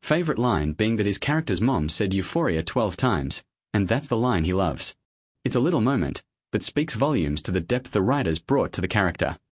Favorite line being that his character's mom said euphoria 12 times, and that's the line he loves. It's a little moment, but speaks volumes to the depth the writers brought to the character.